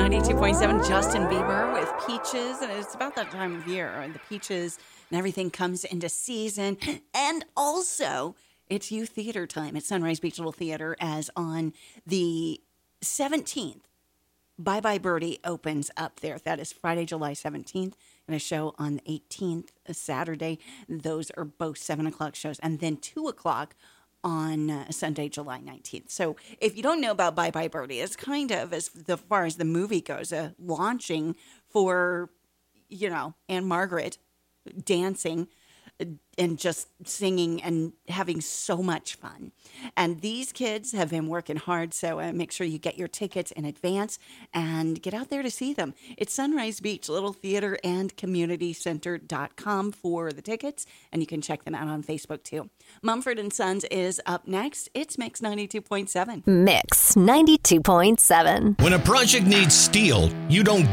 92.7, Justin Bieber with Peaches. And it's about that time of year. And the peaches and everything comes into season. And also, it's youth theater time at Sunrise Beach Little Theater, as on the 17th. Bye Bye Birdie opens up there. That is Friday, July 17th. And a show on the 18th, Saturday. Those are both 7 o'clock shows. And then 2 o'clock on Sunday, July 19th. So if you don't know about Bye Bye Birdie, it's kind of, as far as the movie goes, launching for, Anne Margaret dancing and just singing and having so much fun. And these kids have been working hard, so make sure you get your tickets in advance and get out there to see them. It's Sunrise Beach Little Theater and CommunityCenter.com for the tickets, and you can check them out on Facebook too. Mumford & Sons is up next. It's Mix 92.7. Mix 92.7. When a project needs steel, you don't